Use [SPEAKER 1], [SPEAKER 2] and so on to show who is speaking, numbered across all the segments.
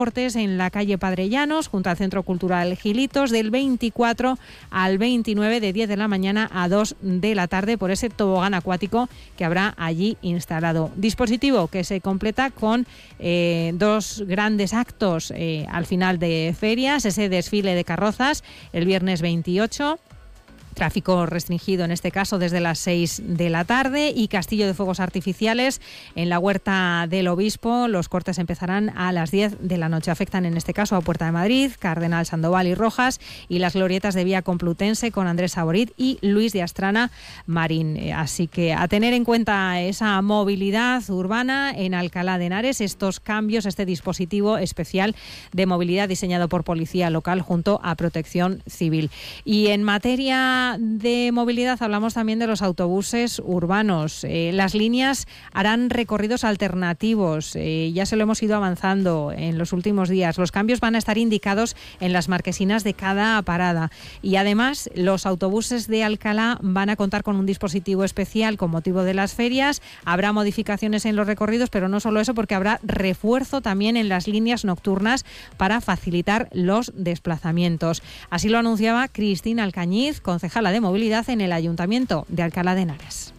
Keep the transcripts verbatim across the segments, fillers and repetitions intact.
[SPEAKER 1] en la calle Padre Llanos, junto al Centro Cultural Gilitos, del veinticuatro al veintinueve, de diez de la mañana a dos de la tarde, por ese tobogán acuático que habrá allí instalado. Dispositivo que se completa con eh, dos grandes actos eh, al final de ferias, ese desfile de carrozas el viernes veintiocho, tráfico restringido en este caso desde las seis de la tarde, y castillo de fuegos artificiales en la Huerta del Obispo. Los cortes empezarán a las diez de la noche. Afectan en este caso a Puerta de Madrid, Cardenal Sandoval y Rojas, y las glorietas de Vía Complutense con Andrés Saborit y Luis de Astrana Marín. Así que a tener en cuenta esa movilidad urbana en Alcalá de Henares, estos cambios, este dispositivo especial de movilidad diseñado por Policía Local junto a Protección Civil. Y en materia de movilidad hablamos también de los autobuses urbanos. Eh, las líneas harán recorridos alternativos. Eh, ya se lo hemos ido avanzando en los últimos días. Los cambios van a estar indicados en las marquesinas de cada parada. Y además, los autobuses de Alcalá van a contar con un dispositivo especial con motivo de las ferias. Habrá modificaciones en los recorridos, pero no solo eso, porque habrá refuerzo también en las líneas nocturnas para facilitar los desplazamientos. Así lo anunciaba Cristina Alcañiz, concejala de movilidad en el Ayuntamiento de Alcalá de Henares.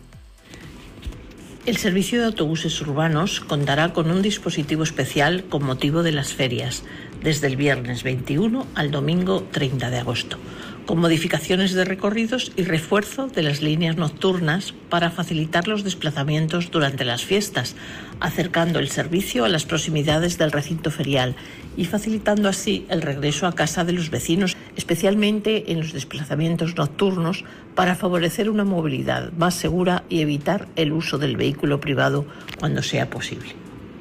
[SPEAKER 2] El servicio de autobuses urbanos contará con un dispositivo especial con motivo de las ferias, desde el viernes veintiuno al domingo treinta de agosto, con modificaciones de recorridos y refuerzo de las líneas nocturnas para facilitar los desplazamientos durante las fiestas, acercando el servicio a las proximidades del recinto ferial y facilitando así el regreso a casa de los vecinos, especialmente en los desplazamientos nocturnos, para favorecer una movilidad más segura y evitar el uso del vehículo privado cuando sea posible.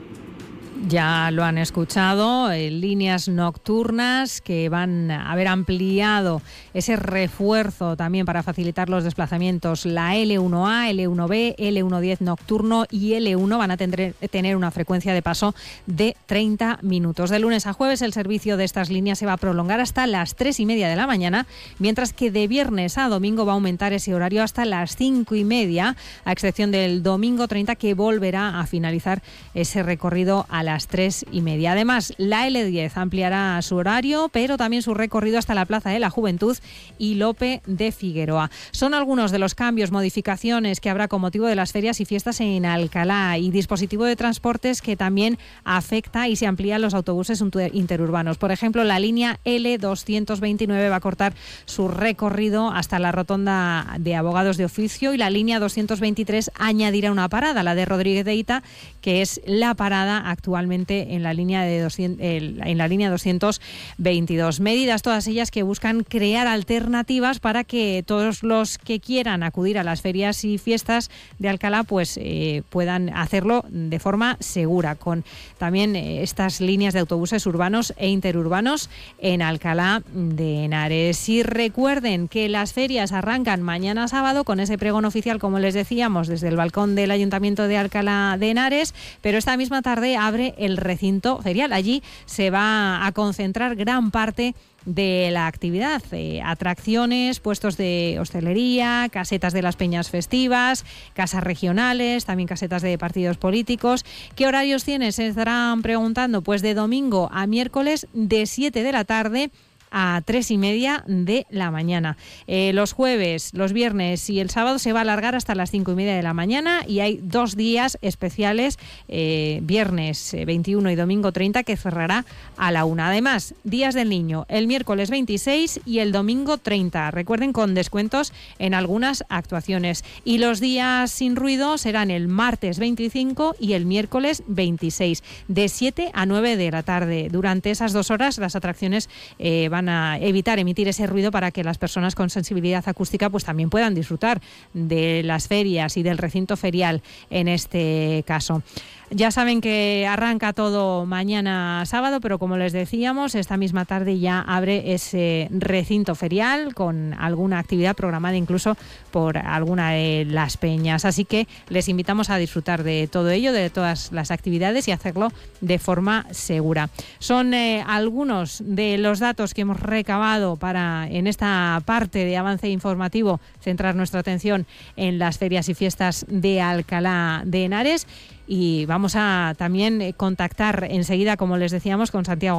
[SPEAKER 1] Ya lo han escuchado, eh, líneas nocturnas que van a haber ampliado ese refuerzo también para facilitar los desplazamientos. La L uno A, L uno B, L ciento diez nocturno y L uno van a tener, tener una frecuencia de paso de treinta minutos. De lunes a jueves el servicio de estas líneas se va a prolongar hasta las tres y media de la mañana, mientras que de viernes a domingo va a aumentar ese horario hasta las cinco y media, a excepción del domingo treinta, que volverá a finalizar ese recorrido a las las tres y media. Además, la L diez ampliará su horario, pero también su recorrido hasta la Plaza de la Juventud y Lope de Figueroa. Son algunos de los cambios, modificaciones que habrá con motivo de las ferias y fiestas en Alcalá, y dispositivo de transportes que también afecta y se amplían los autobuses interurbanos. Por ejemplo, la línea L doscientos veintinueve va a cortar su recorrido hasta la rotonda de Abogados de Oficio, y la línea doscientos veintitrés añadirá una parada, la de Rodríguez de Ita, que es la parada actualmente en la línea de doscientos, en la línea doscientos veintidós. Medidas todas ellas que buscan crear alternativas para que todos los que quieran acudir a las ferias y fiestas de Alcalá pues eh, puedan hacerlo de forma segura, con también eh, estas líneas de autobuses urbanos e interurbanos en Alcalá de Henares. Y recuerden que las ferias arrancan mañana sábado con ese pregón oficial, como les decíamos, desde el balcón del Ayuntamiento de Alcalá de Henares, pero esta misma tarde abre el recinto ferial. Allí se va a concentrar gran parte de la actividad, eh, atracciones, puestos de hostelería, casetas de las peñas festivas, casas regionales, también casetas de partidos políticos. ¿Qué horarios tiene? Se estarán preguntando. Pues de domingo a miércoles de siete de la tarde a tres y media de la mañana. Eh, los jueves, los viernes y el sábado se va a alargar hasta las cinco y media de la mañana, y hay dos días especiales, eh, viernes veintiuno y domingo treinta, que cerrará a la una. Además, días del niño, el miércoles veintiséis y el domingo treinta. Recuerden, con descuentos en algunas actuaciones. Y los días sin ruido serán el martes veinticinco y el miércoles veintiséis, de siete a nueve de la tarde. Durante esas dos horas las atracciones eh, van a evitar emitir ese ruido para que las personas con sensibilidad acústica pues también puedan disfrutar de las ferias y del recinto ferial en este caso. Ya saben que arranca todo mañana sábado, pero como les decíamos, esta misma tarde ya abre ese recinto ferial con alguna actividad programada incluso por alguna de las peñas. Así que les invitamos a disfrutar de todo ello, de todas las actividades, y hacerlo de forma segura. Son eh, algunos de los datos que hemos recabado para, en esta parte de avance informativo, centrar nuestra atención en las ferias y fiestas de Alcalá de Henares. Y vamos a también contactar enseguida, como les decíamos, con Santiago